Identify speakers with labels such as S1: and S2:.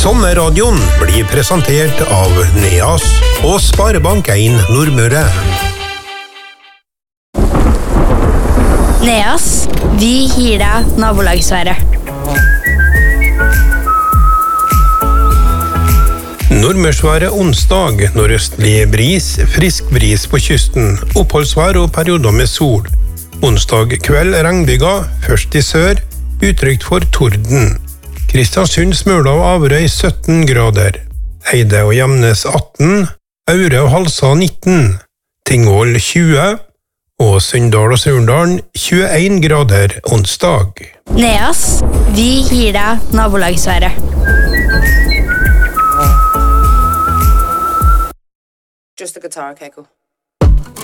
S1: Sommerradioen blir presentert av Neas og Sparebank 1 Nordmøre.
S2: Neas, vi gir deg nabolagsværet.
S1: Nordmørsværet onsdag, nordøstlig bris, frisk bris på kysten, oppholdsvær og perioder med sol. Onsdag kveld regnbyger, først i sør, utrygt for torden. Kristiansund Smøla og Averøy 17 grader. Eide og Gjemnes 18, Aure og Halsa 19, Tingvoll 20 og Sunndal og Surndalen 21 grader onsdag.
S2: Neas, vi gir deg nabolagsværet.
S3: Just the guitar, okay, cool.